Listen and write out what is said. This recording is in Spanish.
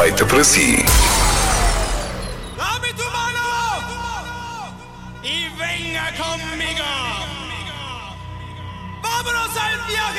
feita para si. Dame tu mano y venga conmigo. Vámonos al viaje.